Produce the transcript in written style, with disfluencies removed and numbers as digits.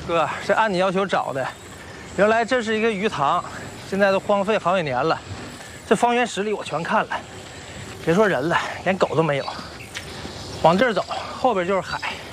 哥，是按你要求找的。原来这是一个鱼塘，现在都荒废好几年了。这方圆10里我全看了，别说人了，连狗都没有。往这儿走，后边就是海。